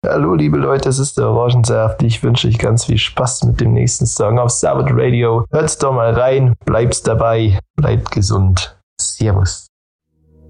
Hallo liebe Leute, es ist der Orangensaft. Ich wünsche euch ganz viel Spaß mit dem nächsten Song auf Sabbath Radio. Hört's doch mal rein, bleibt's dabei, bleibt gesund. Servus.